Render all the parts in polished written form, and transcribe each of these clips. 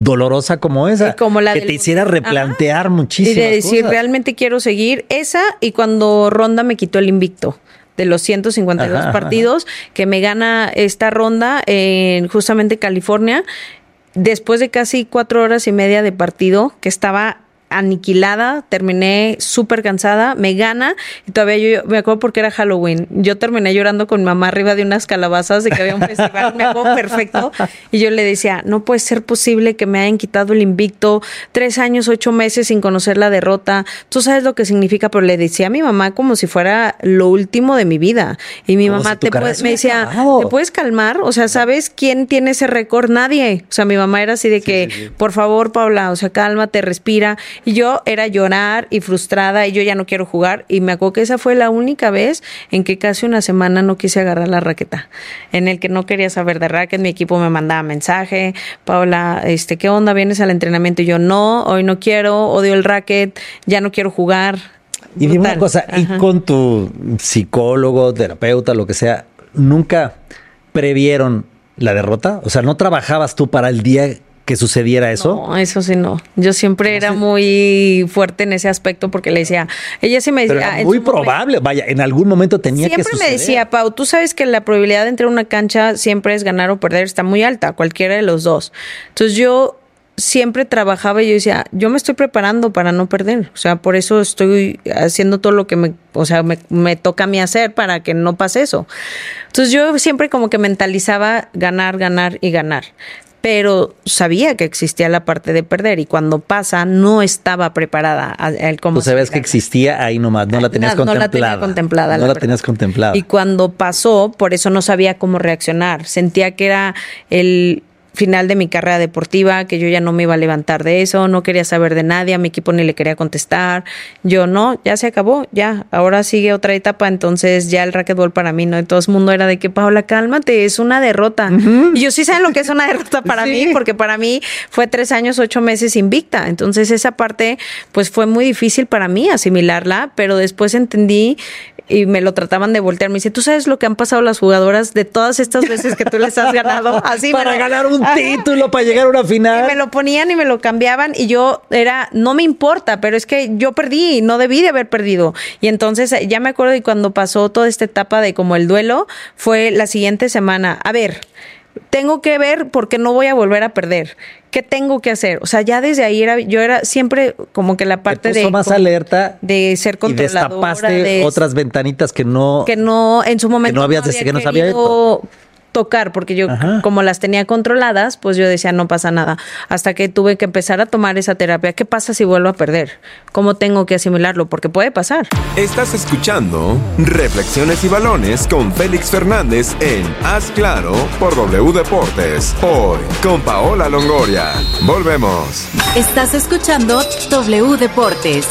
dolorosa como esa, como la que te hiciera replantear muchísimas cosas. Y de decir, cosas. realmente quiero seguir esa, y cuando Ronda me quitó el invicto de los 152 partidos, que me gana esta ronda en justamente California, después de casi 4 horas y media de partido, que estaba aniquilada, terminé súper cansada, me gana, y todavía yo me acuerdo porque era Halloween, yo terminé llorando con mi mamá arriba de unas calabazas de que había un festival, me acuerdo perfecto, y yo le decía, no puede ser posible que me hayan quitado el invicto, 3 años, 8 meses sin conocer la derrota, tú sabes lo que significa, pero le decía a mi mamá como si fuera lo último de mi vida, y mi mamá me decía, ¿te puedes calmar? O sea, ¿sabes quién tiene ese récord? Nadie. O sea, mi mamá era así de que, por favor, Paula, o sea, cálmate, respira. Y yo era llorar y frustrada y yo ya no quiero jugar. Y me acuerdo que esa fue la única vez en que casi una semana no quise agarrar la raqueta. En el que no quería saber de raquet, mi equipo me mandaba mensaje, Paula, ¿qué onda? ¿Vienes al entrenamiento? Y yo, no, hoy no quiero, odio el raquet, ya no quiero jugar. Y dime una cosa, ¿y con tu psicólogo, terapeuta, lo que sea, nunca previeron la derrota? O sea, ¿no trabajabas tú para el día que sucediera eso? No, eso sí no. Yo siempre era muy fuerte en ese aspecto porque le decía, ella sí me decía... Pero era muy probable, vaya, en algún momento tenía que suceder. Siempre me decía, Pau, tú sabes que la probabilidad de entrar a una cancha siempre es ganar o perder, está muy alta, cualquiera de los dos. Entonces yo siempre trabajaba y yo decía, yo me estoy preparando para no perder. O sea, por eso estoy haciendo todo lo que me toca a mí hacer para que no pase eso. Entonces yo siempre como que mentalizaba ganar, ganar y ganar. Pero sabía que existía la parte de perder y cuando pasa no estaba preparada. Tú sabías que existía ahí nomás, no la tenías contemplada. No la tenía contemplada. No la tenías contemplada. Y cuando pasó, por eso no sabía cómo reaccionar. Sentía que era el final de mi carrera deportiva, que yo ya no me iba a levantar de eso, no quería saber de nadie, a mi equipo ni le quería contestar. Yo no, ya se acabó, ya, ahora sigue otra etapa, entonces ya el racquetball para mí, ¿no? Y todo el mundo era de que, Paula, cálmate, es una derrota. Y yo sí sé lo que es una derrota para mí, porque para mí fue 3 años, 8 meses invicta. Entonces esa parte, pues fue muy difícil para mí asimilarla, pero después entendí y me lo trataban de voltear. Me dice, ¿tú sabes lo que han pasado las jugadoras de todas estas veces que tú les has ganado? Así para ganar un título, para llegar a una final. Y me lo ponían y me lo cambiaban y yo no me importa, pero es que yo perdí, no debí de haber perdido. Y entonces ya me acuerdo de cuando pasó toda esta etapa de como el duelo, fue la siguiente semana. A ver, tengo que ver porque no voy a volver a perder. ¿Qué tengo que hacer? O sea, ya desde ahí yo era siempre como que la parte de más alerta de ser controladora, y destapaste otras ventanitas que no en su momento que no sabía esto. Tocar, porque yo como las tenía controladas, pues yo decía no pasa nada, hasta que tuve que empezar a tomar esa terapia. ¿Qué pasa si vuelvo a perder? ¿Cómo tengo que asimilarlo? Porque puede pasar. Estás escuchando Reflexiones y Balones con Félix Fernández en Haz Claro por W Deportes, hoy con Paola Longoria. Volvemos. Estás escuchando W Deportes.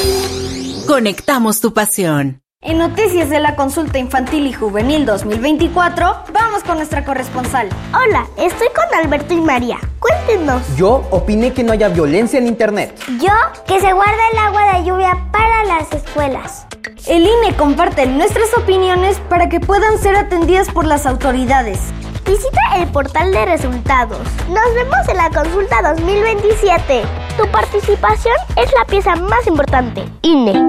Conectamos tu pasión. En Noticias de la Consulta Infantil y Juvenil 2024, vamos con nuestra corresponsal. Hola, estoy con Alberto y María. Cuéntenos. Yo opiné que no haya violencia en internet. Yo, que se guarde el agua de lluvia para las escuelas. El INE comparte nuestras opiniones para que puedan ser atendidas por las autoridades. Visita el portal de resultados. Nos vemos en la consulta 2027. Tu participación es la pieza más importante. INE.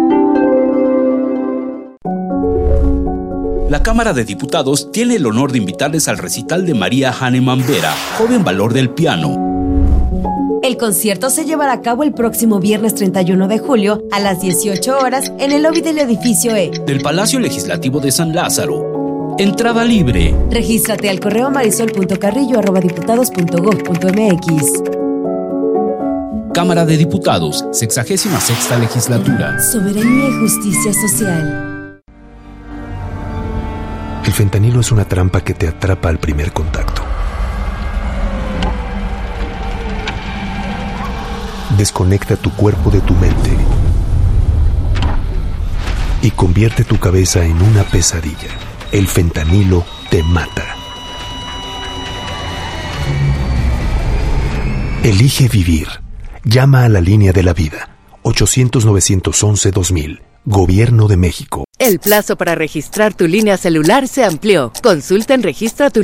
La Cámara de Diputados tiene el honor de invitarles al recital de María Hahnemann Vera, joven valor del piano. El concierto se llevará a cabo el próximo viernes 31 de julio a las 18 horas en el lobby del edificio E del Palacio Legislativo de San Lázaro. Entrada libre. Regístrate al correo marisol.carrillo@diputados.gov.mx. Cámara de Diputados, 66ª Legislatura. Soberanía y justicia social. El fentanilo es una trampa que te atrapa al primer contacto. Desconecta tu cuerpo de tu mente y convierte tu cabeza en una pesadilla. El fentanilo te mata. Elige vivir. Llama a la línea de la vida. 800-911-2000. Gobierno de México. El plazo para registrar tu línea celular se amplió. Consulta en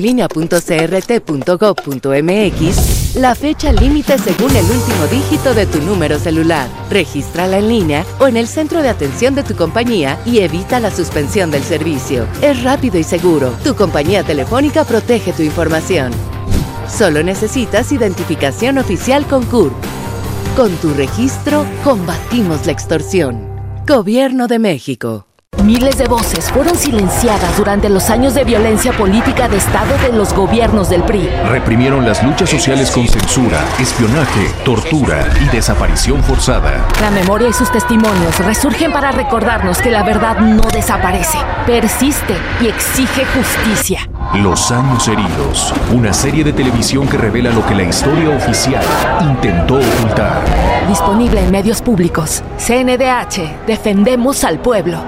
registratulinea.crt.gov.mx la fecha límite según el último dígito de tu número celular. Regístrala en línea o en el centro de atención de tu compañía y evita la suspensión del servicio. Es rápido y seguro. Tu compañía telefónica protege tu información. Solo necesitas identificación oficial con CURP. Con tu registro, combatimos la extorsión. Gobierno de México. Miles de voces fueron silenciadas durante los años de violencia política de Estado de los gobiernos del PRI. Reprimieron las luchas sociales con censura, espionaje, tortura y desaparición forzada. La memoria y sus testimonios resurgen para recordarnos que la verdad no desaparece, persiste y exige justicia. Los años heridos, una serie de televisión que revela lo que la historia oficial intentó ocultar. Disponible en medios públicos. CNDH, defendemos al pueblo.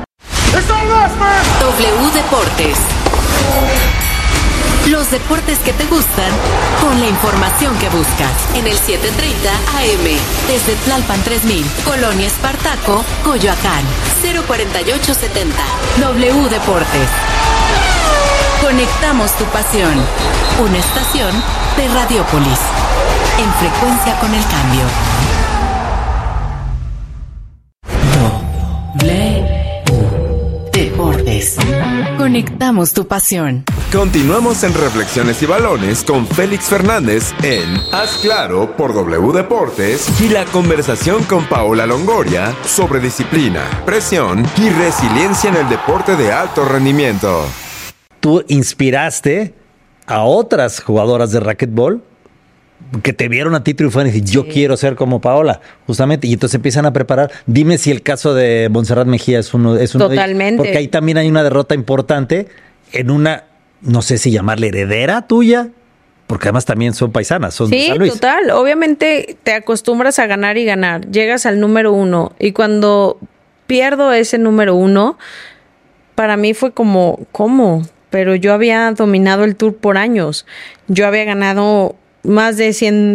W Deportes. Los deportes que te gustan con la información que buscas. En el 730 AM. Desde Tlalpan 3000, Colonia Espartaco, Coyoacán. 04870. W Deportes. Conectamos tu pasión. Una estación de Radiópolis. En frecuencia con el cambio. Deportes. Conectamos tu pasión. Continuamos en Reflexiones y Balones con Félix Fernández en Haz Claro por W Deportes y la conversación con Paola Longoria sobre disciplina, presión y resiliencia en el deporte de alto rendimiento. Tú inspiraste a otras jugadoras de racquetball que te vieron a ti triunfar y dices, yo quiero ser como Paola, justamente, y entonces empiezan a preparar. Dime si el caso de Montserrat Mejía es uno Totalmente. Porque ahí también hay una derrota importante en una, no sé si llamarle heredera tuya, porque además también son paisanas, son de San Luis. Total. Obviamente te acostumbras a ganar y ganar. Llegas al número 1 y cuando pierdo ese número 1, para mí fue como, ¿cómo? Pero yo había dominado el Tour por años. Yo había ganado más de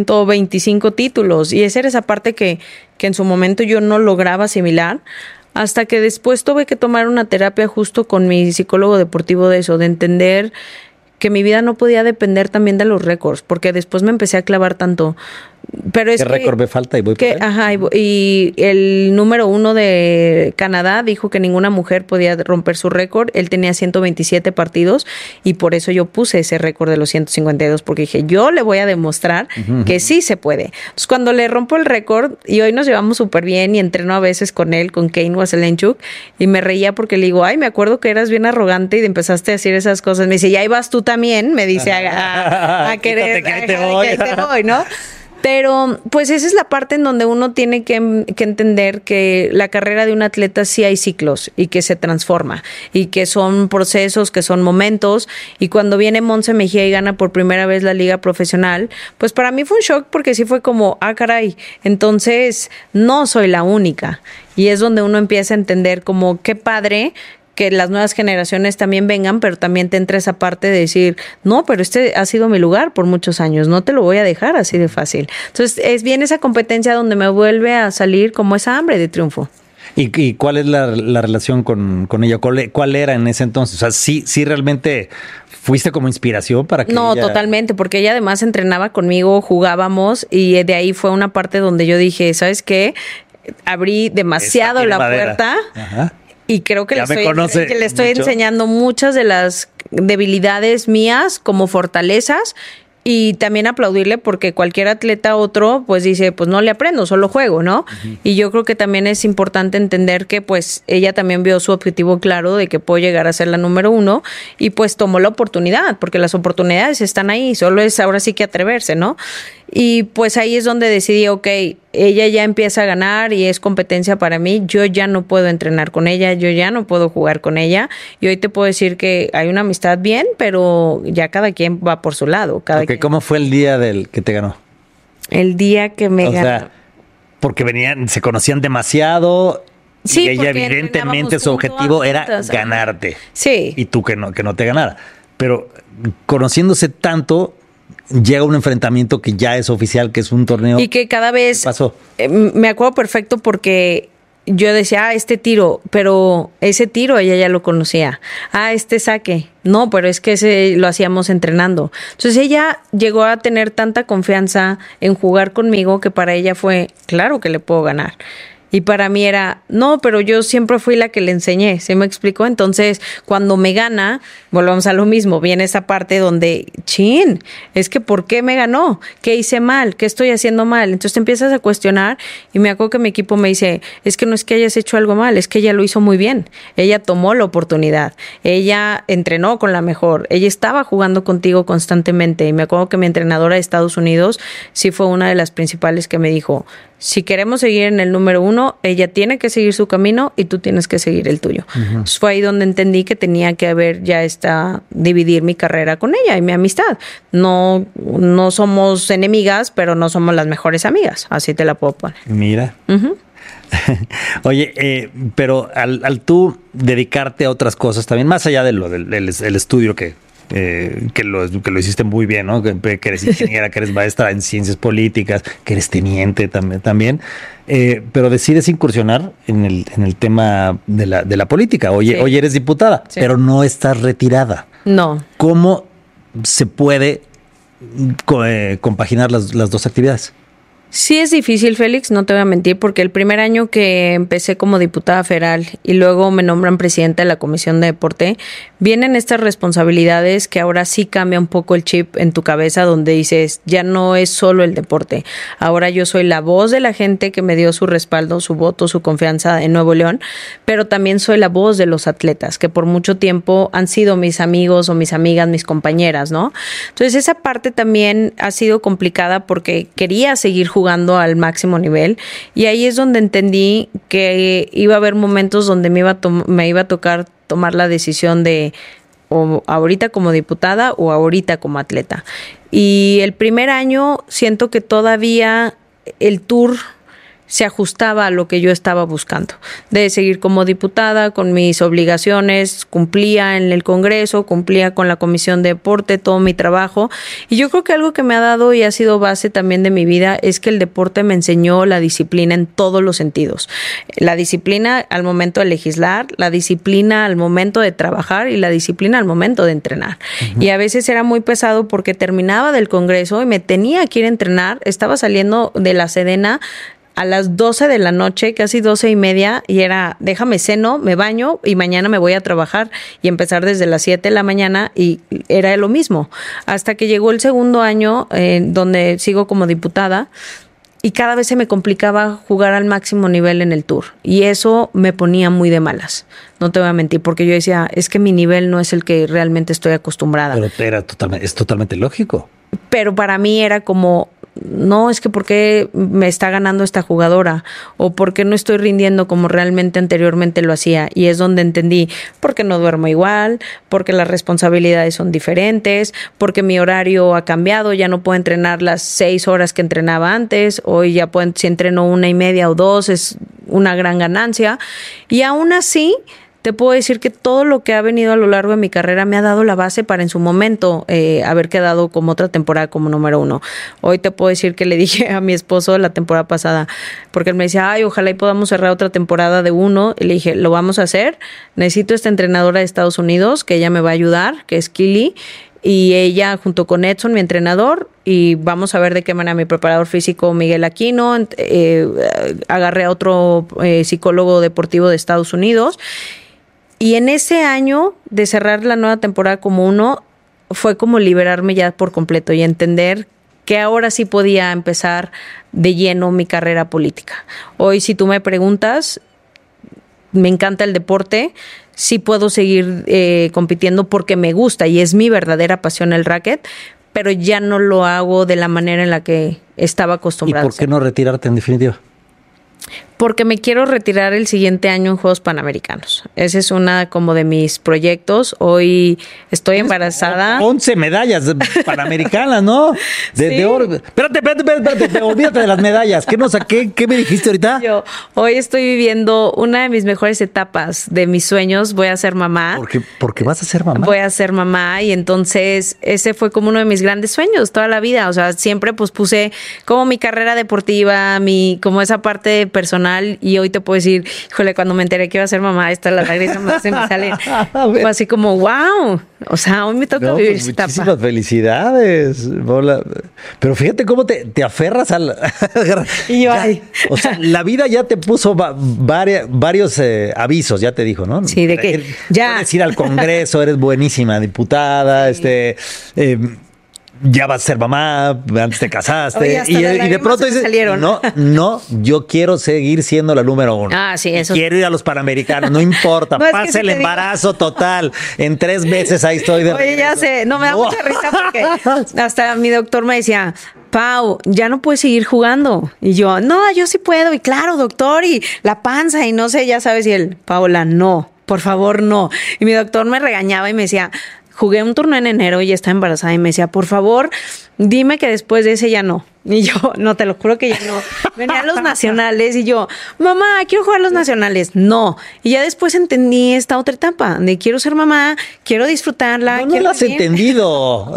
125 títulos y esa era esa parte que en su momento yo no lograba asimilar, hasta que después tuve que tomar una terapia justo con mi psicólogo deportivo de eso, de entender que mi vida no podía depender también de los récords, porque después me empecé a clavar tanto. Pero es ¿qué récord me falta? Y voy por él. Ajá, y el número 1 de Canadá dijo que ninguna mujer podía romper su récord. Él tenía 127 partidos y por eso yo puse ese récord de los 152, porque dije, yo le voy a demostrar que sí se puede. Entonces, cuando le rompo el récord, y hoy nos llevamos súper bien y entreno a veces con él, con Kane Waselenchuk, y me reía porque le digo, ay, me acuerdo que eras bien arrogante y empezaste a decir esas cosas. Me dice, y ahí vas tú también, me dice, a querer, que ahí te voy, ¿no? Pero pues esa es la parte en donde uno tiene que entender que la carrera de un atleta sí hay ciclos y que se transforma y que son procesos, que son momentos. Y cuando viene Montse Mejía y gana por primera vez la liga profesional, pues para mí fue un shock porque sí fue como, caray, entonces no soy la única. Y es donde uno empieza a entender como qué padre que las nuevas generaciones también vengan, pero también te entra esa parte de decir, no, pero este ha sido mi lugar por muchos años, no te lo voy a dejar así de fácil. Entonces, es bien esa competencia donde me vuelve a salir como esa hambre de triunfo. ¿Y cuál es la relación con ella? ¿Cuál era en ese entonces? O sea, sí realmente fuiste como inspiración para que ella... Totalmente, porque ella además entrenaba conmigo, jugábamos, y de ahí fue una parte donde yo dije, ¿sabes qué? Abrí demasiado la puerta. Ajá. Y creo que le estoy enseñando muchas de las debilidades mías como fortalezas, y también aplaudirle porque cualquier atleta otro pues dice, pues no le aprendo, solo juego, ¿no? Y yo creo que también es importante entender que pues ella también vio su objetivo claro de que puedo llegar a ser la número 1 y pues tomó la oportunidad, porque las oportunidades están ahí, solo es ahora sí que atreverse, ¿no? Y pues ahí es donde decidí, ok, ella ya empieza a ganar y es competencia para mí, yo ya no puedo entrenar con ella, yo ya no puedo jugar con ella, y hoy te puedo decir que hay una amistad bien, pero ya cada quien va por su lado. Quien. ¿Cómo fue el día del que te ganó? El día que me ganó. O sea, porque se conocían demasiado. Sí, y ella evidentemente su objetivo era ganarte. Sí. Y tú que no te ganara. Pero conociéndose tanto, llega un enfrentamiento que ya es oficial, que es un torneo. Y que cada vez... pasó. Me acuerdo perfecto porque yo decía, este tiro, pero ese tiro ella ya lo conocía. Este saque. No, pero es que ese lo hacíamos entrenando. Entonces ella llegó a tener tanta confianza en jugar conmigo que para ella fue, claro que le puedo ganar. Y para mí era, no, pero yo siempre fui la que le enseñé, ¿se me explicó? Entonces, cuando me gana, volvamos a lo mismo, viene esa parte donde, es que ¿por qué me ganó? ¿Qué hice mal? ¿Qué estoy haciendo mal? Entonces te empiezas a cuestionar y me acuerdo que mi equipo me dice, es que no es que hayas hecho algo mal, es que ella lo hizo muy bien. Ella tomó la oportunidad, ella entrenó con la mejor, ella estaba jugando contigo constantemente. Y me acuerdo que mi entrenadora de Estados Unidos sí fue una de las principales que me dijo, si queremos seguir en el número 1, ella tiene que seguir su camino y tú tienes que seguir el tuyo. Entonces fue ahí donde entendí que tenía que haber dividir mi carrera con ella y mi amistad. No somos enemigas, pero no somos las mejores amigas. Así te la puedo poner. Mira. Oye, pero al tú dedicarte a otras cosas también, más allá de del estudio que lo hiciste muy bien, ¿no? Que eres ingeniera, que eres maestra en ciencias políticas, que eres teniente también, pero decides incursionar en el tema de la política. Hoy eres diputada, pero no estás retirada. No. ¿Cómo se puede compaginar las dos actividades? Sí es difícil, Félix, no te voy a mentir, porque el primer año que empecé como diputada federal y luego me nombran presidenta de la Comisión de Deporte, vienen estas responsabilidades que ahora sí cambia un poco el chip en tu cabeza, donde dices, ya no es solo el deporte, ahora yo soy la voz de la gente que me dio su respaldo, su voto, su confianza en Nuevo León, pero también soy la voz de los atletas, que por mucho tiempo han sido mis amigos o mis amigas, mis compañeras, ¿no? Entonces esa parte también ha sido complicada porque quería seguir jugando al máximo nivel y ahí es donde entendí que iba a haber momentos donde me iba a tocar tomar la decisión de o ahorita como diputada o ahorita como atleta. Y el primer año siento que todavía el tour se ajustaba a lo que yo estaba buscando, de seguir como diputada con mis obligaciones, cumplía en el Congreso, cumplía con la Comisión de Deporte, todo mi trabajo. Y yo creo que algo que me ha dado y ha sido base también de mi vida es que el deporte me enseñó la disciplina en todos los sentidos. La disciplina al momento de legislar, la disciplina al momento de trabajar y la disciplina al momento de entrenar. Y a veces era muy pesado porque terminaba del Congreso y me tenía que ir a entrenar, estaba saliendo de la Sedena a las 12 de la noche, casi 12:30, y era, déjame ceno, me baño y mañana me voy a trabajar y empezar desde las 7 de la mañana y era lo mismo. Hasta que llegó el segundo año, donde sigo como diputada, y cada vez se me complicaba jugar al máximo nivel en el tour. Y eso me ponía muy de malas. No te voy a mentir, porque yo decía, es que mi nivel no es el que realmente estoy acostumbrada. Pero es totalmente lógico. Pero para mí era como, no, es que ¿por qué me está ganando esta jugadora? O ¿por qué no estoy rindiendo como realmente anteriormente lo hacía? Y es donde entendí, porque no duermo igual, porque las responsabilidades son diferentes, porque mi horario ha cambiado, ya no puedo entrenar las 6 horas que entrenaba antes, hoy ya puedo, si entreno 1:30 o 2, es una gran ganancia. Y aún así, te puedo decir que todo lo que ha venido a lo largo de mi carrera me ha dado la base para en su momento haber quedado como otra temporada como número 1. Hoy te puedo decir que le dije a mi esposo la temporada pasada, porque él me decía, ay, ojalá y podamos cerrar otra temporada de 1. Y le dije, lo vamos a hacer. Necesito esta entrenadora de Estados Unidos, que ella me va a ayudar, que es Kili. Y ella junto con Edson, mi entrenador, y vamos a ver de qué manera mi preparador físico Miguel Aquino, agarré a otro psicólogo deportivo de Estados Unidos. Y en ese año de cerrar la nueva temporada como 1, fue como liberarme ya por completo y entender que ahora sí podía empezar de lleno mi carrera política. Hoy, si tú me preguntas, me encanta el deporte, sí puedo seguir compitiendo porque me gusta y es mi verdadera pasión el racket, pero ya no lo hago de la manera en la que estaba acostumbrada. ¿Y por qué no retirarte en definitiva? Porque me quiero retirar el siguiente año en Juegos Panamericanos. Ese es una como de mis proyectos. Hoy estoy embarazada. 11 medallas panamericanas, ¿no? De oro. Espérate, olvídate de las medallas. ¿Qué me dijiste ahorita? Yo hoy estoy viviendo una de mis mejores etapas de mis sueños. Voy a ser mamá. ¿Por qué vas a ser mamá? Voy a ser mamá y entonces ese fue como uno de mis grandes sueños toda la vida. O sea, siempre pues puse como mi carrera deportiva, como esa parte personal personal y hoy te puedo decir, híjole, cuando me enteré que iba a ser mamá, estas las lágrimas se me salen. Fue así como, wow. O sea, hoy me toca vivir pues esta muchísimas etapa. felicidades, Paola. Pero fíjate cómo te aferras al... Y yo, ya, ay. o sea, la vida ya te puso varios avisos, ya te dijo, ¿no? Sí, de que ya. Puedes ir al Congreso, eres buenísima diputada, ya vas a ser mamá, antes te casaste. Oye, hasta y las de lágrimas pronto se me dices, salieron. no, yo quiero seguir siendo la número 1. Ah, sí, eso. Quiero ir a los Panamericanos, no importa, No, es que pasa si el te digo- embarazo total. En 3 meses ahí estoy de Oye, ya regreso. sé, no me da mucha risa porque hasta mi doctor me decía, Pau, ya no puedes seguir jugando. Y yo, no, yo sí puedo. Y claro, doctor, y la panza, y no sé, ya sabes. Y él, Paola, no, por favor, no. Y mi doctor me regañaba y me decía, jugué un torneo en enero y ya estaba embarazada. Y me decía, por favor, dime que después de ese ya no. Y yo, no, te lo juro que ya no. Venían los nacionales y yo, mamá, quiero jugar los nacionales. No. Y ya después entendí esta otra etapa de quiero ser mamá, quiero disfrutarla. No quiero lo has vivir. entendido.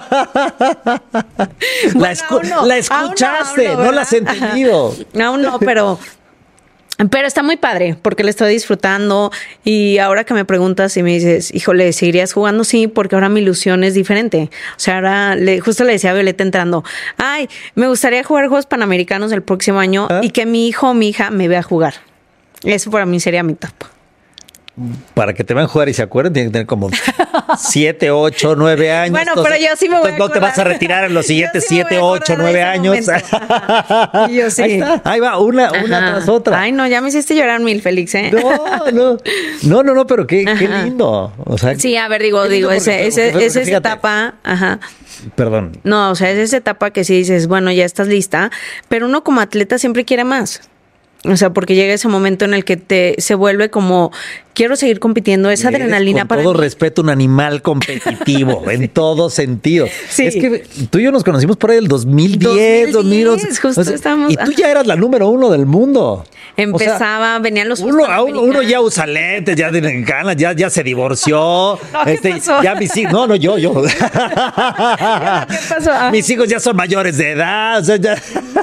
Aún no, la escuchaste, aún no, no la has ¿verdad? entendido. Aún no, pero está muy padre porque le estoy disfrutando y ahora que me preguntas y me dices, híjole, ¿seguirías jugando? Sí, porque ahora mi ilusión es diferente. O sea, ahora justo le decía a Violeta entrando, ay, me gustaría jugar Juegos Panamericanos el próximo año y que mi hijo o mi hija me vea jugar. Eso para mí sería mi etapa. Para que te vean jugar y se acuerden, tienen que tener como 7, 8, 9 años. Bueno, pero yo sí me voy a no te vas a acordar. retirar en los siguientes Yo sí me 7, voy a 8, acordar 9 de ese años. momento. Ajá. Y yo sí. Ahí está, ahí va, una tras otra. Ay, no, ya me hiciste llorar mil, Félix, ¿eh? No, pero qué lindo. O sea, sí, a ver, digo, porque esa fíjate. etapa, ajá. Perdón. No, o sea, es esa etapa que sí dices, bueno, ya estás lista, pero uno como atleta siempre quiere más. O sea, porque llega ese momento en el que se vuelve como, quiero seguir compitiendo, esa Eres, adrenalina con para todo mí. respeto, un animal competitivo en todo sentido. Sí. Es que tú y yo nos conocimos por ahí del 2010, 2011. Justo estábamos. Y tú ya eras la número 1 del mundo. Empezaba, venían los uno ya usa lentes, ya tiene ganas, ya se divorció. No, ¿qué pasó? Ya mis hijos, no, yo. ¿Qué pasó? Ah. Mis hijos ya son mayores de edad, o sea, ya.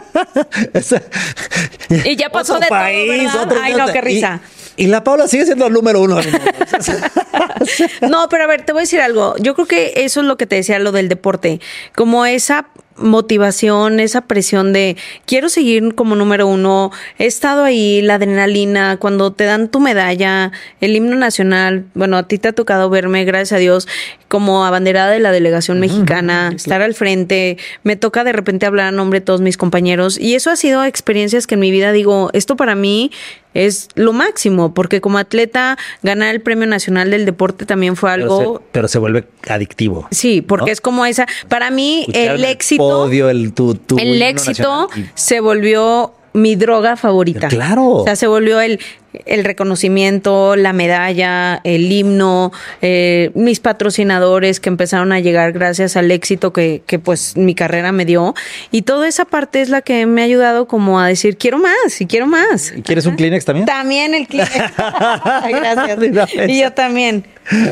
Y ya pasó otro de país, todo, ¿verdad? otro Ay, no, qué risa. Y la Paula sigue siendo el número 1. No, pero a ver, te voy a decir algo. Yo creo que eso es lo que te decía, lo del deporte. Como esa motivación, esa presión de quiero seguir como número 1. He estado ahí, la adrenalina, cuando te dan tu medalla, el himno nacional. Bueno, a ti te ha tocado verme, gracias a Dios, como abanderada de la delegación mexicana, estar al frente. Me toca de repente hablar a nombre de todos mis compañeros. Y eso ha sido experiencias que en mi vida digo, esto para mí es lo máximo, porque como atleta ganar el Premio Nacional del Deporte también fue algo... Pero se vuelve adictivo. Sí, porque ¿no? es como esa... Para mí Escuchar el éxito... podio, tu el himno éxito nacional. se volvió mi droga favorita. Claro. O sea, se volvió el reconocimiento, la medalla, el himno, mis patrocinadores que empezaron a llegar gracias al éxito que pues mi carrera me dio. Y toda esa parte es la que me ha ayudado como a decir, quiero más y quiero más. ¿Y quieres un Kleenex también? También el Kleenex. Gracias. Y yo también.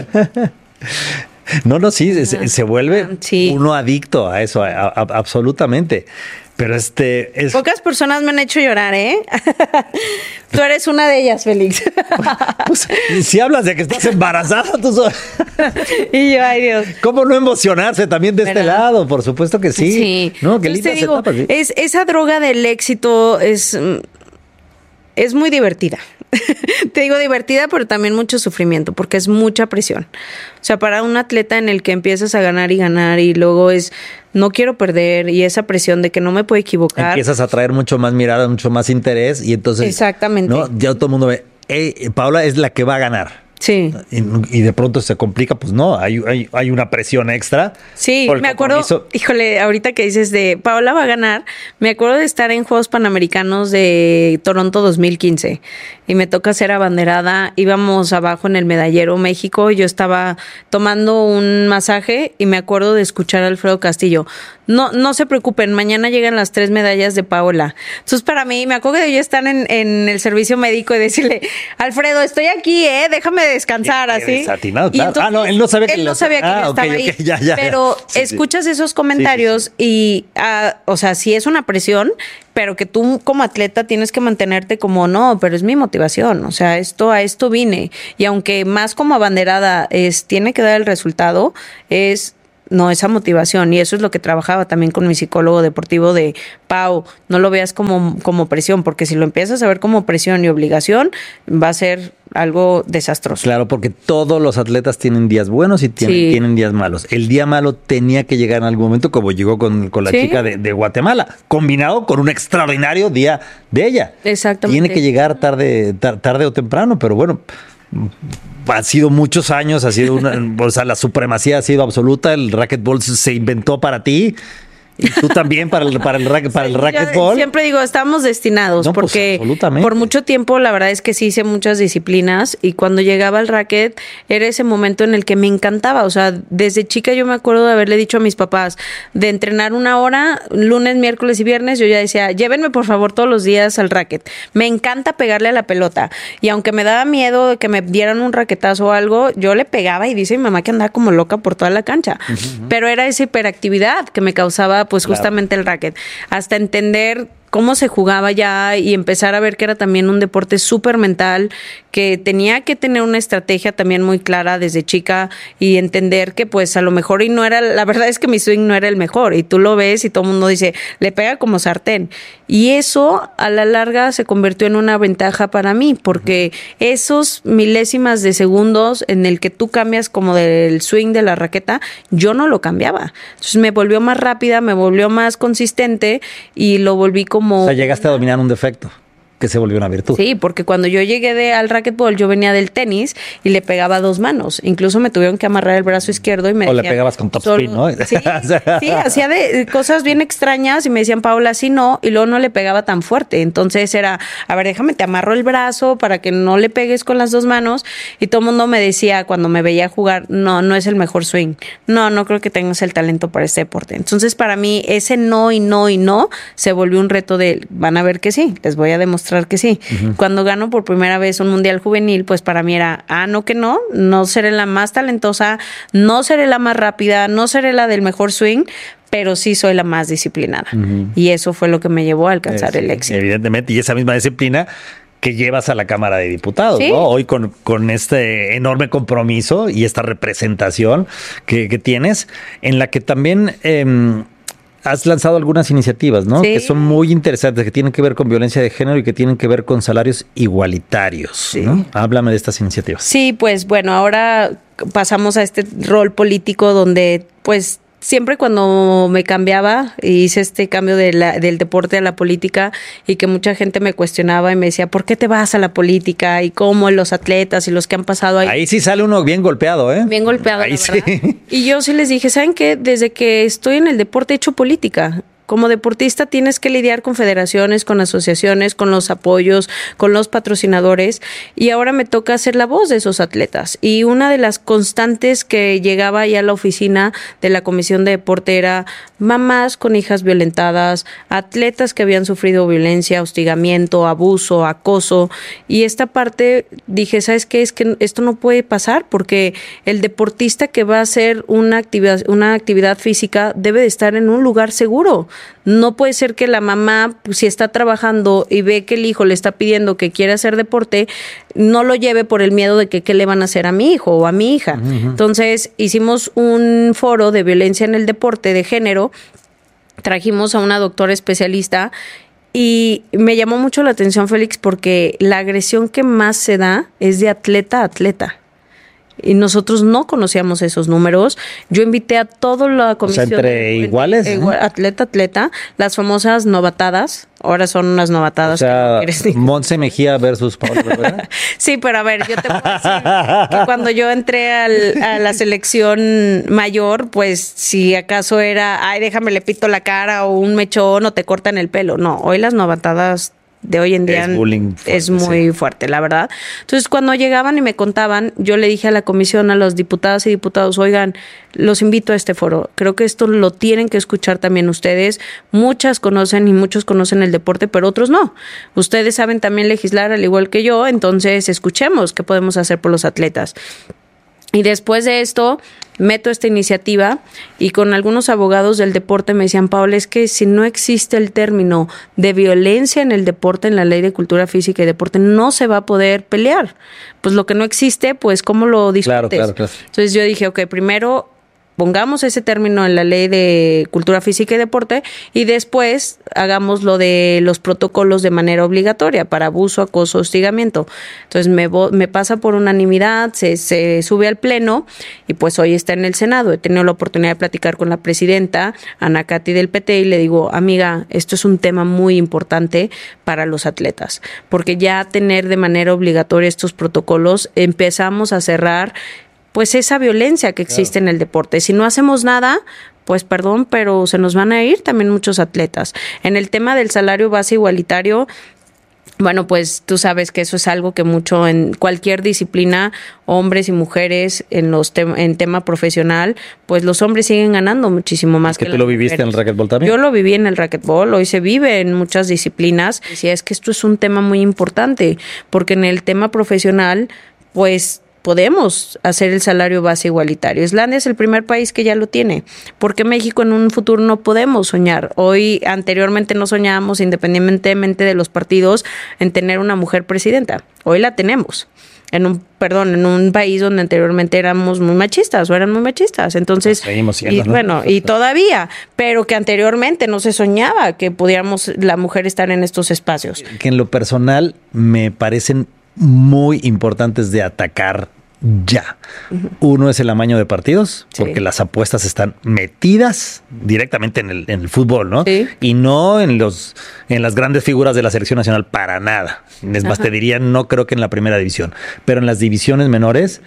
No, sí, se vuelve uno adicto a eso, absolutamente. Pero Pocas personas me han hecho llorar, ¿eh? Tú eres una de ellas, Félix. Pues, si hablas de que estás embarazada, Y yo, ay Dios. ¿Cómo no emocionarse también de este lado? Por supuesto que sí. Sí. No, qué Entonces lindas te digo, etapas, ¿sí? esa droga del éxito es muy divertida. Te digo divertida, pero también mucho sufrimiento, porque es mucha presión. O sea, para un atleta en el que empiezas a ganar y luego es no quiero perder y esa presión de que no me puedo equivocar. Empiezas a traer mucho más mirada, mucho más interés y entonces... Exactamente. ¿no? Ya todo el mundo ve, Paola es la que va a ganar. Sí. Y de pronto se complica, pues no, hay una presión extra. Sí, me acuerdo, híjole, ahorita que dices de Paola va a ganar, me acuerdo de estar en Juegos Panamericanos de Toronto 2015 y me toca ser abanderada, íbamos abajo en el medallero México, yo estaba tomando un masaje y me acuerdo de escuchar a Alfredo Castillo, no se preocupen, mañana llegan las 3 medallas de Paola. Entonces para mí, me acuerdo de yo estar en el servicio médico y decirle, Alfredo, estoy aquí, déjame descansar así. Desatinado, claro. Entonces, no, él no sabía que él no sabía que yo estaba ahí. Okay, ya. Pero escuchas esos comentarios y, o sea, sí es una presión, pero que tú como atleta tienes que mantenerte como, no, pero es mi motivación, o sea, a esto vine. Y aunque más como abanderada tiene que dar el resultado, esa motivación. Y eso es lo que trabajaba también con mi psicólogo deportivo de, Pau, no lo veas como presión, porque si lo empiezas a ver como presión y obligación, va a ser algo desastroso. Claro, porque todos los atletas tienen días buenos y tienen días malos. El día malo tenía que llegar en algún momento, como llegó con la chica de Guatemala, combinado con un extraordinario día de ella. Exactamente. Tiene que llegar tarde o temprano, pero bueno, ha sido muchos años, ha sido o sea, la supremacía ha sido absoluta, el racquetball se inventó para ti. Y tú también para el racquetball. Siempre digo, estamos destinados, porque por mucho tiempo la verdad es que sí hice muchas disciplinas y cuando llegaba al racket era ese momento en el que me encantaba. O sea, desde chica yo me acuerdo de haberle dicho a mis papás de entrenar 1 hora, lunes, miércoles y viernes, yo ya decía, llévenme por favor todos los días al racket. Me encanta pegarle a la pelota y aunque me daba miedo de que me dieran un raquetazo o algo, yo le pegaba y dice mi mamá que andaba como loca por toda la cancha. Pero era esa hiperactividad que me causaba pues justamente el racket, hasta entender cómo se jugaba ya y empezar a ver que era también un deporte súper mental, que tenía que tener una estrategia también muy clara desde chica y entender que pues a lo mejor y no era, la verdad es que mi swing no era el mejor y tú lo ves y todo el mundo dice, le pega como sartén. Y eso a la larga se convirtió en una ventaja para mí, porque esos milésimas de segundos en el que tú cambias como del swing de la raqueta, yo no lo cambiaba. Entonces me volvió más rápida, me volvió más consistente y lo volví como... O sea, llegaste a dominar un defecto que se volvió una virtud. Sí, porque cuando yo llegué al racquetball, yo venía del tenis y le pegaba a 2 manos. Incluso me tuvieron que amarrar el brazo izquierdo y me decían... O le pegabas con topspin, ¿no? Sí, hacía de cosas bien extrañas y me decían, Paola, así no, y luego no le pegaba tan fuerte. Entonces era, a ver, déjame, te amarro el brazo para que no le pegues con las 2 manos. Y todo el mundo me decía, cuando me veía jugar, no es el mejor swing. No creo que tengas el talento para este deporte. Entonces, para mí, ese no se volvió un reto de, van a ver que sí, les voy a demostrar que sí. Cuando gano por primera vez un mundial juvenil, pues para mí era, no seré la más talentosa, no seré la más rápida, no seré la del mejor swing, pero sí soy la más disciplinada. Y eso fue lo que me llevó a alcanzar el éxito. Evidentemente, y esa misma disciplina que llevas a la Cámara de Diputados, ¿no? Hoy con este enorme compromiso y esta representación que tienes, en la que también... has lanzado algunas iniciativas, ¿no? Sí. Que son muy interesantes, que tienen que ver con violencia de género y que tienen que ver con salarios igualitarios, ¿no? Háblame de estas iniciativas. Sí, pues bueno, ahora pasamos a este rol político donde, pues, siempre cuando me cambiaba, hice este cambio del deporte a la política y que mucha gente me cuestionaba y me decía, ¿por qué te vas a la política? Y cómo los atletas y los que han pasado ahí. Ahí sí sale uno bien golpeado, ¿eh? Bien golpeado, ahí la verdad. Y yo sí les dije, ¿saben qué? Desde que estoy en el deporte he hecho política. Como deportista tienes que lidiar con federaciones, con asociaciones, con los apoyos, con los patrocinadores y ahora me toca ser la voz de esos atletas. Y una de las constantes que llegaba ya a la oficina de la Comisión de Deporte era mamás con hijas violentadas, atletas que habían sufrido violencia, hostigamiento, abuso, acoso. Y esta parte dije, ¿sabes qué? Es que esto no puede pasar porque el deportista que va a hacer una actividad física debe de estar en un lugar seguro. No puede ser que la mamá, si está trabajando y ve que el hijo le está pidiendo que quiere hacer deporte, no lo lleve por el miedo de que qué le van a hacer a mi hijo o a mi hija. Entonces, hicimos un foro de violencia en el deporte de género, trajimos a una doctora especialista y me llamó mucho la atención, Félix, porque la agresión que más se da es de atleta a atleta. Y nosotros no conocíamos esos números. Yo invité a toda la comisión. O sea, entre iguales. Atleta, las famosas novatadas. Ahora son unas novatadas. O sea, Montse Mejía versus Paola, ¿verdad? Sí, pero a ver, yo te puedo decir que cuando yo entré a la selección mayor, pues si acaso era, déjame le pito la cara o un mechón o te cortan el pelo. No, hoy las novatadas de hoy en día es muy fuerte, la verdad. Entonces, cuando llegaban y me contaban, yo le dije a la comisión, a los diputadas y diputados, oigan, los invito a este foro. Creo que esto lo tienen que escuchar también ustedes. Muchas conocen y muchos conocen el deporte, pero otros no. Ustedes saben también legislar al igual que yo, entonces escuchemos qué podemos hacer por los atletas. Y después de esto, meto esta iniciativa y con algunos abogados del deporte me decían, Paola, es que si no existe el término de violencia en el deporte, en la ley de cultura física y deporte, no se va a poder pelear. Pues lo que no existe, pues ¿cómo lo discutes? Claro. Entonces yo dije, ok, primero pongamos ese término en la ley de cultura física y deporte y después hagamos lo de los protocolos de manera obligatoria para abuso, acoso, hostigamiento. Entonces me pasa por unanimidad, se sube al pleno y pues hoy está en el Senado. He tenido la oportunidad de platicar con la presidenta, Ana Katy del PT, y le digo, amiga, esto es un tema muy importante para los atletas, porque ya tener de manera obligatoria estos protocolos empezamos a cerrar pues esa violencia que existe en el deporte. Si no hacemos nada, pues perdón, pero se nos van a ir también muchos atletas. En el tema del salario base igualitario, bueno, pues tú sabes que eso es algo que mucho en cualquier disciplina, hombres y mujeres en tema profesional, pues los hombres siguen ganando muchísimo más que las mujeres. ¿Tú lo viviste en el racquetball también? Yo lo viví en el racquetball, hoy se vive en muchas disciplinas. Y es que esto es un tema muy importante, porque en el tema profesional, pues podemos hacer el salario base igualitario. Islandia es el primer país que ya lo tiene. ¿Por qué México en un futuro no podemos soñar? Anteriormente no soñábamos, independientemente de los partidos, en tener una mujer presidenta. Hoy la tenemos. En un país donde anteriormente éramos muy machistas o eran muy machistas. Entonces, seguimos siendo, ¿no? Bueno, y todavía, pero que anteriormente no se soñaba que pudiéramos la mujer estar en estos espacios. Que en lo personal me parecen muy importantes de atacar ya. Uno es el amaño de partidos, porque las apuestas están metidas directamente en el fútbol, ¿no? Sí. Y no en las grandes figuras de la selección nacional para nada. Es más, te diría, no creo que en la primera división, pero en las divisiones menores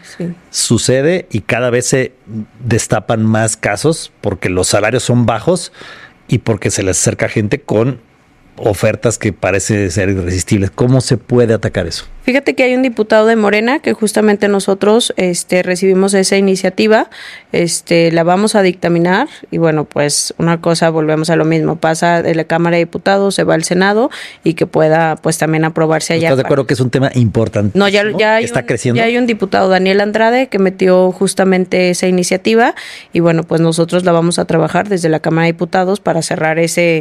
sucede y cada vez se destapan más casos porque los salarios son bajos y porque se les acerca gente con ofertas que parecen ser irresistibles. ¿Cómo se puede atacar eso? Fíjate que hay un diputado de Morena que justamente nosotros recibimos esa iniciativa, la vamos a dictaminar y bueno, pues una cosa, volvemos a lo mismo, pasa de la Cámara de Diputados, se va al Senado y que pueda pues también aprobarse allá. ¿Estás de acuerdo que es un tema importante? No, ya está creciendo. Ya hay un diputado, Daniel Andrade, que metió justamente esa iniciativa y bueno, pues nosotros la vamos a trabajar desde la Cámara de Diputados para cerrar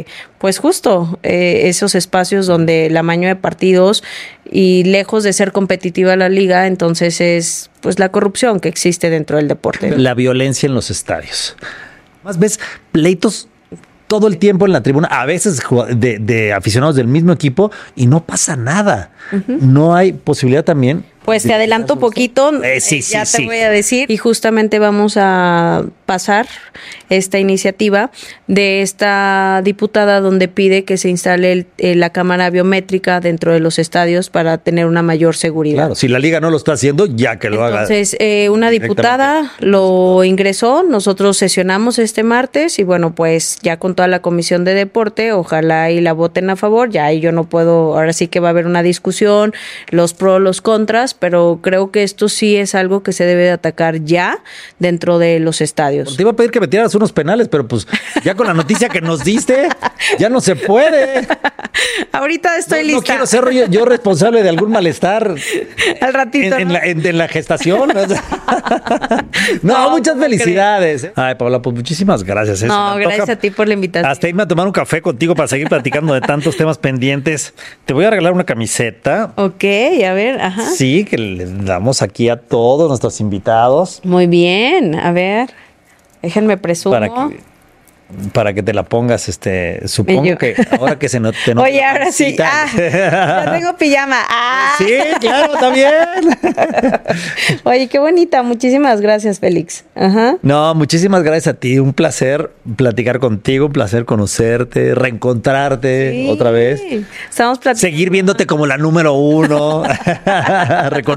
esos espacios donde el amaño de partidos y lejos de ser competitiva la liga, entonces es pues la corrupción que existe dentro del deporte. La violencia en los estadios. Más ves pleitos todo el tiempo en la tribuna, a veces de aficionados del mismo equipo y no pasa nada. No hay posibilidad también. Pues te adelanto poquito, te voy a decir. Y justamente vamos a pasar esta iniciativa de esta diputada donde pide que se instale la cámara biométrica dentro de los estadios para tener una mayor seguridad. Claro, si la liga no lo está haciendo, ya que lo haga. Entonces, una diputada lo ingresó, nosotros sesionamos este martes y bueno, pues ya con toda la comisión de deporte, ojalá y la voten a favor, ya ahí yo no puedo, ahora sí que va a haber una discusión, los pros, los contras, pero creo que esto sí es algo que se debe de atacar ya dentro de los estadios. Te iba a pedir que me tiraras unos penales, pero pues ya con la noticia que nos diste, ya no se puede. Ahorita estoy lista. No quiero ser yo responsable de algún malestar al ratito en la gestación. No, muchas felicidades. Ay, Paola, pues muchísimas gracias. No, gracias a ti por la invitación. Hasta irme a tomar un café contigo para seguir platicando de tantos temas pendientes. Te voy a regalar una camiseta. Ok, a ver, ajá. Sí, que le damos aquí a todos nuestros invitados. Muy bien, a ver, déjenme presumo. Para que te la pongas, supongo que ahora que te nota. Oye, ahora sí, ya tengo pijama. Sí, claro, también. Oye, qué bonita, muchísimas gracias, Félix. Ajá. No, muchísimas gracias a ti, un placer platicar contigo, un placer conocerte, reencontrarte otra vez. Estamos platicando. Seguir viéndote como la número 1,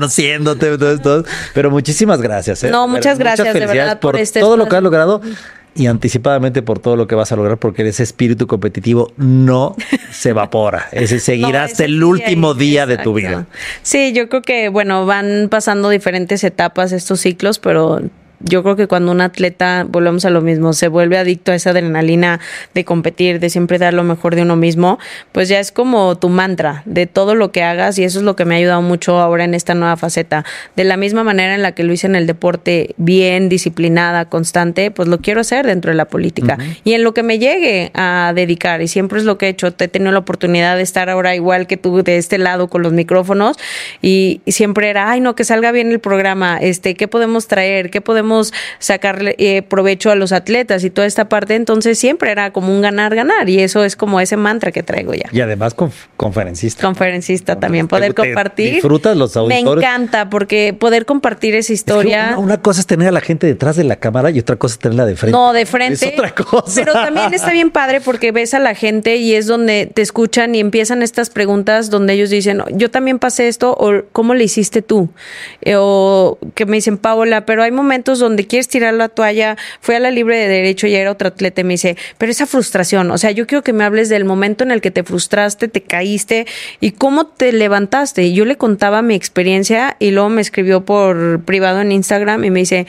reconociéndote, todo esto. Pero muchísimas gracias. No, muchas gracias de verdad por todo lo que has logrado. y anticipadamente por todo lo que vas a lograr, porque ese espíritu competitivo no se evapora. Ese seguirá hasta el último día de tu vida. Sí, yo creo que, bueno, van pasando diferentes etapas estos ciclos, pero yo creo que cuando un atleta, volvemos a lo mismo, se vuelve adicto a esa adrenalina de competir, de siempre dar lo mejor de uno mismo, pues ya es como tu mantra de todo lo que hagas, y eso es lo que me ha ayudado mucho ahora en esta nueva faceta. De la misma manera en la que lo hice en el deporte, bien, disciplinada, constante, pues lo quiero hacer dentro de la política. Y en lo que me llegue a dedicar, y siempre es lo que he hecho, he tenido la oportunidad de estar ahora igual que tú de este lado con los micrófonos, y siempre era, ay no, que salga bien el programa, ¿qué podemos traer? ¿Qué podemos sacarle provecho a los atletas y toda esta parte? Entonces siempre era como un ganar-ganar, y eso es como ese mantra que traigo ya. Y además conferencista también, poder compartir. ¿Disfrutas los auditores? Me encanta, porque poder compartir esa historia. Es que una cosa es tener a la gente detrás de la cámara y otra cosa es tenerla de frente. No, de frente. Es otra cosa. Pero también está bien padre porque ves a la gente y es donde te escuchan y empiezan estas preguntas donde ellos dicen, yo también pasé esto, o ¿cómo le hiciste tú? O que me dicen, Paola, pero hay momentos donde quieres tirar la toalla. Fui a la Libre de Derecho y era otro atleta y me dice, pero esa frustración, o sea, yo quiero que me hables del momento en el que te frustraste, te caíste y cómo te levantaste. Y yo le contaba mi experiencia y luego me escribió por privado en Instagram y me dice,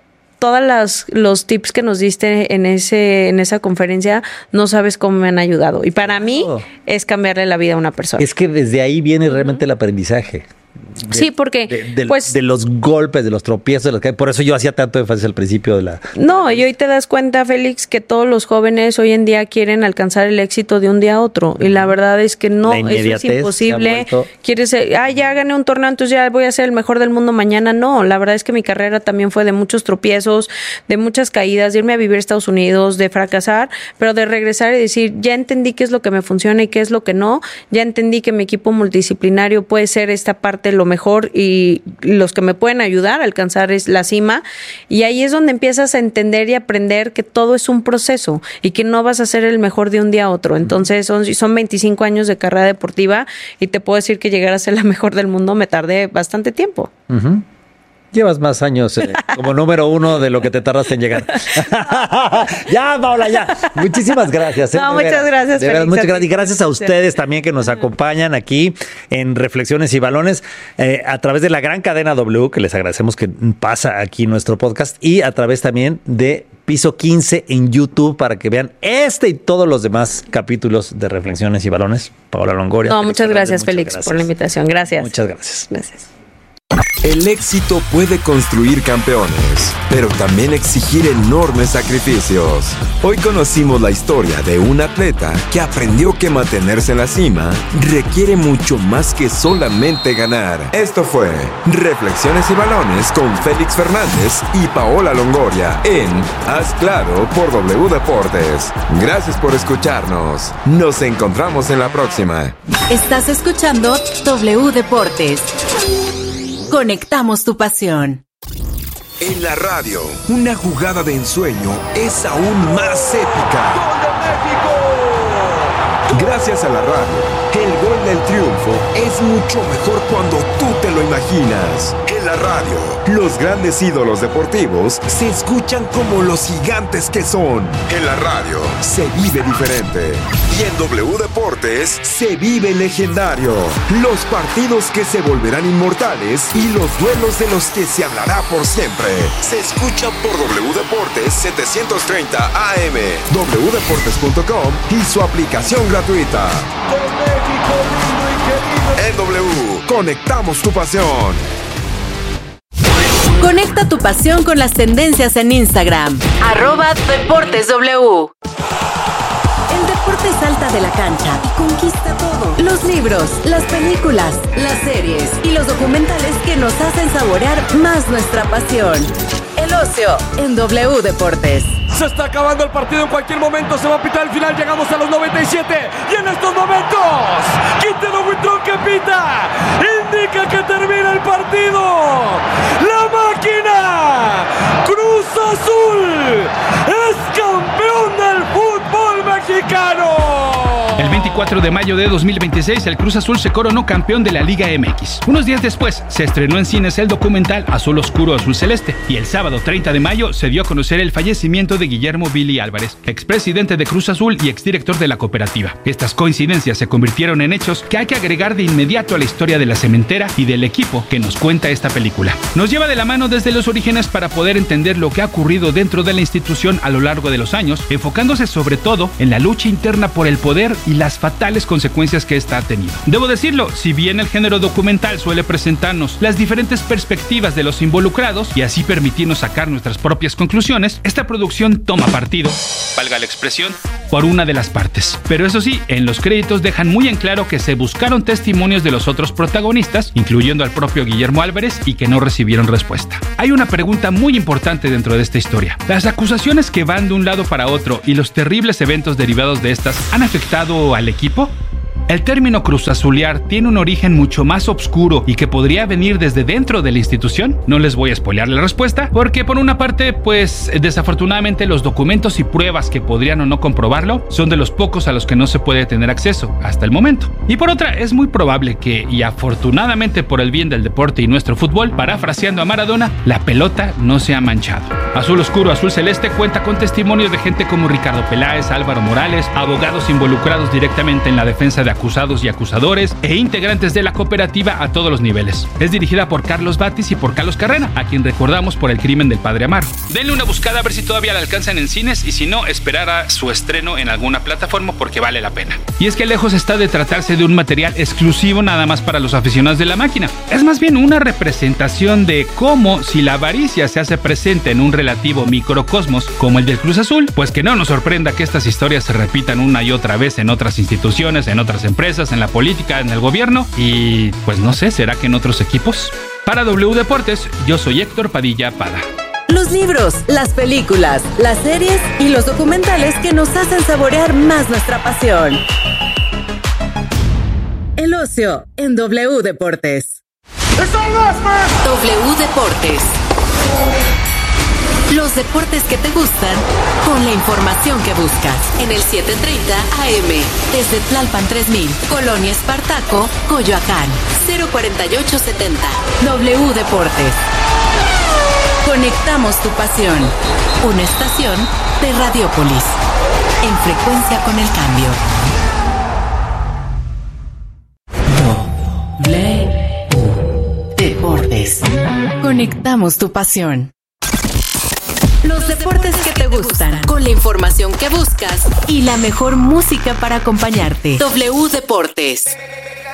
todos los tips que nos diste en esa conferencia, no sabes cómo me han ayudado. Y para mí es cambiarle la vida a una persona. Es que desde ahí viene realmente el aprendizaje. Sí, porque de los golpes, de los tropiezos, por eso yo hacía tanto énfasis al principio de la... No, y hoy te das cuenta, Félix, que todos los jóvenes hoy en día quieren alcanzar el éxito de un día a otro, y la verdad es que no, eso es imposible. Quieres ser, ya gané un torneo, entonces ya voy a ser el mejor del mundo mañana. No, la verdad es que mi carrera también fue de muchos tropiezos, de muchas caídas, de irme a vivir a Estados Unidos, de fracasar, pero de regresar y decir, ya entendí qué es lo que me funciona y qué es lo que no, ya entendí que mi equipo multidisciplinario puede ser esta parte lo mejor y los que me pueden ayudar a alcanzar es la cima, y ahí es donde empiezas a entender y aprender que todo es un proceso y que no vas a ser el mejor de un día a otro. Entonces son 25 años de carrera deportiva y te puedo decir que llegar a ser la mejor del mundo me tardé bastante tiempo. Llevas más años como número 1 de lo que te tardaste en llegar. Ya, Paola, ya. Muchísimas gracias. No, muchas gracias, Félix. Muchas gracias. Y gracias a ustedes también que nos acompañan aquí en Reflexiones y Balones a través de la gran cadena W, que les agradecemos que pasa aquí nuestro podcast, y a través también de Piso 15 en YouTube para que vean y todos los demás capítulos de Reflexiones y Balones. Paola Longoria. No, muchas gracias, Félix, por la invitación. Gracias. Muchas gracias. Gracias. El éxito puede construir campeones, pero también exigir enormes sacrificios. Hoy conocimos la historia de un atleta que aprendió que mantenerse en la cima requiere mucho más que solamente ganar. Esto fue Reflexiones y Balones con Félix Fernández y Paola Longoria en Haz Claro por W Deportes. Gracias por escucharnos. Nos encontramos en la próxima. Estás escuchando W Deportes. Conectamos tu pasión. En la radio, una jugada de ensueño es aún más épica. ¡Gol de México! Gracias a la radio, el gol del triunfo es mucho mejor cuando tú te lo imaginas. En la radio, los grandes ídolos deportivos se escuchan como los gigantes que son. En la radio, se vive diferente. Y en W Deportes, se vive legendario. Los partidos que se volverán inmortales y los duelos de los que se hablará por siempre. Se escuchan por W Deportes 730 AM, wdeportes.com y su aplicación gratuita. En W, conectamos tu pasión. Conecta tu pasión con las tendencias en Instagram. @DeportesW. El deporte salta de la cancha y conquista todo. Los libros, las películas, las series y los documentales que nos hacen saborear más nuestra pasión. El ocio en W Deportes. Se está acabando el partido, en cualquier momento se va a pitar el final, llegamos a los 97 y en estos momentos Quintero Huitrón que pita indica que termina el partido. La máquina Cruz Azul es campeón del fútbol mexicano. El 24 24 de mayo de 2026, el Cruz Azul se coronó campeón de la Liga MX. Unos días después, se estrenó en cines el documental Azul Oscuro, Azul Celeste. Y el sábado 30 de mayo se dio a conocer el fallecimiento de Guillermo Billy Álvarez, expresidente de Cruz Azul y exdirector de la cooperativa. Estas coincidencias se convirtieron en hechos que hay que agregar de inmediato a la historia de la cementera y del equipo que nos cuenta esta película. Nos lleva de la mano desde los orígenes para poder entender lo que ha ocurrido dentro de la institución a lo largo de los años, enfocándose sobre todo en la lucha interna por el poder y las fatales consecuencias que esta ha tenido. Debo decirlo, si bien el género documental suele presentarnos las diferentes perspectivas de los involucrados y así permitirnos sacar nuestras propias conclusiones, esta producción toma partido, valga la expresión, por una de las partes. Pero eso sí, en los créditos dejan muy en claro que se buscaron testimonios de los otros protagonistas, incluyendo al propio Guillermo Álvarez, y que no recibieron respuesta. Hay una pregunta muy importante dentro de esta historia. ¿Las acusaciones que van de un lado para otro y los terribles eventos derivados de estas han afectado al equipo? El término cruzazulear tiene un origen mucho más oscuro y que podría venir desde dentro de la institución. No les voy a spoilear la respuesta, porque por una parte, pues desafortunadamente los documentos y pruebas que podrían o no comprobarlo son de los pocos a los que no se puede tener acceso hasta el momento. Y por otra, es muy probable que, y afortunadamente por el bien del deporte y nuestro fútbol, parafraseando a Maradona, la pelota no se ha manchado. Azul Oscuro, Azul Celeste cuenta con testimonios de gente como Ricardo Peláez, Álvaro Morales, abogados involucrados directamente en la defensa de acusados y acusadores e integrantes de la cooperativa a todos los niveles. Es dirigida por Carlos Batis y por Carlos Carrera, a quien recordamos por El crimen del padre Amaro. Denle una buscada a ver si todavía la alcanzan en cines y si no, esperar a su estreno en alguna plataforma porque vale la pena. Y es que lejos está de tratarse de un material exclusivo nada más para los aficionados de la máquina. Es más bien una representación de cómo, si la avaricia se hace presente en un relativo microcosmos como el del Cruz Azul, pues que no nos sorprenda que estas historias se repitan una y otra vez en otras instituciones, en otras empresas, en la política, en el gobierno y pues no sé, ¿será que en otros equipos? Para W Deportes, yo soy Héctor Padilla Pada. Los libros, las películas, las series y los documentales que nos hacen saborear más nuestra pasión. El ocio en W Deportes. W Deportes. Los deportes que te gustan con la información que buscas. En el 730 AM. Desde Tlalpan 3000, Colonia Espartaco, Coyoacán. 04870. W Deportes. Conectamos tu pasión. Una estación de Radiopolis. En frecuencia con el cambio. W Deportes. Conectamos tu pasión. Los deportes que te gustan, con la información que buscas y la mejor música para acompañarte. W Deportes.